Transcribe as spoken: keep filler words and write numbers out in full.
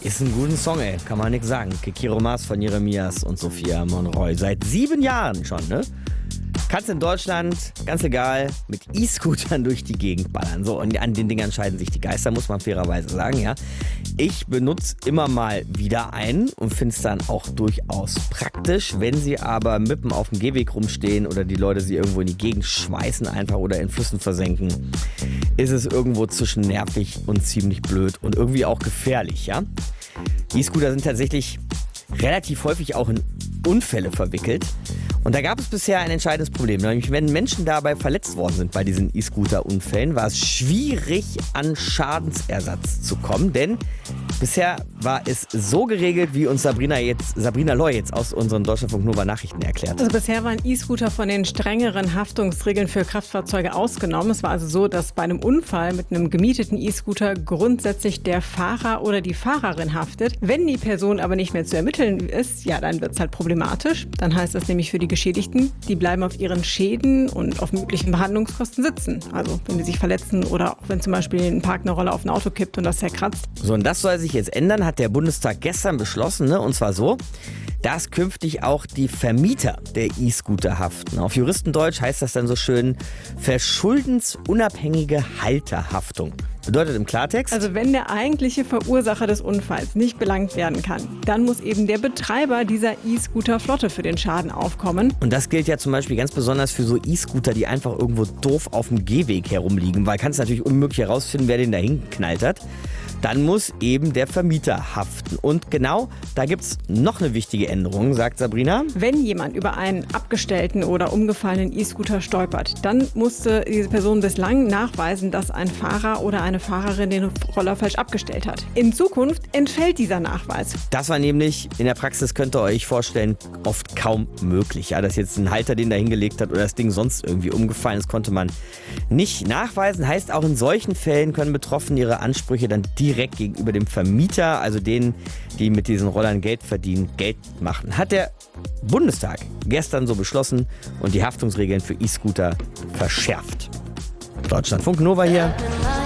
Ist ein guter Song, ey. Kann man nichts sagen. Kekiro Maas von Jeremias und Sophia Monroy. Seit sieben Jahren schon, ne? Kannst in Deutschland, ganz egal, mit E-Scootern durch die Gegend ballern. So, und an den Dingern scheiden sich die Geister, muss man fairerweise sagen, ja. Ich benutze immer mal wieder einen und finde es dann auch durchaus praktisch. Wenn sie aber mitten auf dem Gehweg rumstehen oder die Leute sie irgendwo in die Gegend schmeißen einfach oder in Flüssen versenken, ist es irgendwo zwischen nervig und ziemlich blöd und irgendwie auch gefährlich, ja. E-Scooter sind tatsächlich relativ häufig auch in Unfälle verwickelt. Und da gab es bisher ein entscheidendes Problem. Nämlich, wenn Menschen dabei verletzt worden sind bei diesen E-Scooter-Unfällen, war es schwierig, an Schadensersatz zu kommen. Denn bisher war es so geregelt, wie uns Sabrina jetzt, Sabrina Loy jetzt aus unseren Deutschlandfunk Nova Nachrichten erklärt. Also bisher waren E-Scooter von den strengeren Haftungsregeln für Kraftfahrzeuge ausgenommen. Es war also so, dass bei einem Unfall mit einem gemieteten E-Scooter grundsätzlich der Fahrer oder die Fahrerin haftet. Wenn die Person aber nicht mehr zu ermitteln ist, ja, dann wird es halt problematisch. Dann heißt das nämlich für die Geschädigten, die bleiben auf ihren Schäden und auf möglichen Behandlungskosten sitzen. Also wenn die sich verletzen oder auch wenn zum Beispiel ein Park eine Rolle auf ein Auto kippt und das zerkratzt. So, und das soll sich jetzt ändern, hat der Bundestag gestern beschlossen, ne? Und zwar so, dass künftig auch die Vermieter der E-Scooter haften. Auf Juristendeutsch heißt das dann so schön verschuldensunabhängige Halterhaftung. Bedeutet im Klartext? Also wenn der eigentliche Verursacher des Unfalls nicht belangt werden kann, dann muss eben der Betreiber dieser E-Scooter-Flotte für den Schaden aufkommen. Und das gilt ja zum Beispiel ganz besonders für so E-Scooter, die einfach irgendwo doof auf dem Gehweg herumliegen, weil kannst natürlich unmöglich herausfinden, wer den da hingeknallt hat. Dann muss eben der Vermieter haften. Und genau, da gibt es noch eine wichtige Änderung, sagt Sabrina. Wenn jemand über einen abgestellten oder umgefallenen E-Scooter stolpert, dann musste diese Person bislang nachweisen, dass ein Fahrer oder eine Fahrerin den Roller falsch abgestellt hat. In Zukunft entfällt dieser Nachweis. Das war nämlich in der Praxis, könnt ihr euch vorstellen, oft kaum möglich. Ja, dass jetzt ein Halter den da hingelegt hat oder das Ding sonst irgendwie umgefallen ist, konnte man nicht nachweisen. Heißt, auch in solchen Fällen können Betroffene ihre Ansprüche dann direkt gegenüber dem Vermieter, also denen, die mit diesen Rollern Geld verdienen, Geld machen. Hat der Bundestag gestern so beschlossen und die Haftungsregeln für E-Scooter verschärft. Deutschlandfunk Nova hier.